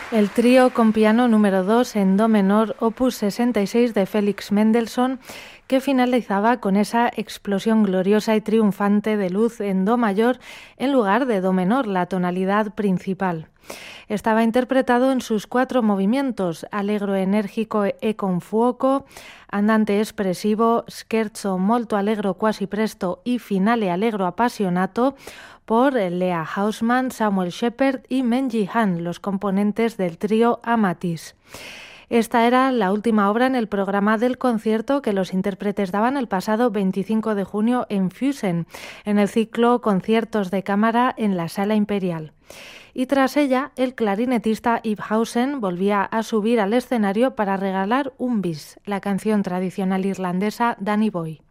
El trío con piano número 2 en do menor, opus 66 de Félix Mendelssohn, que finalizaba con esa explosión gloriosa y triunfante de luz en do mayor en lugar de do menor, la tonalidad principal. Estaba interpretado en sus 4 movimientos: allegro enérgico e con fuoco, andante espressivo, scherzo molto allegro quasi presto y finale allegro appassionato, por Lea Hausmann, Samuel Shepard y Menji Han, los componentes del trío Amatisse. Esta era la última obra en el programa del concierto que los intérpretes daban el pasado 25 de junio en Füssen, en el ciclo Conciertos de Cámara en la Sala Imperial. Y tras ella, el clarinetista Yves Hausen volvía a subir al escenario para regalar un bis, la canción tradicional irlandesa Danny Boy.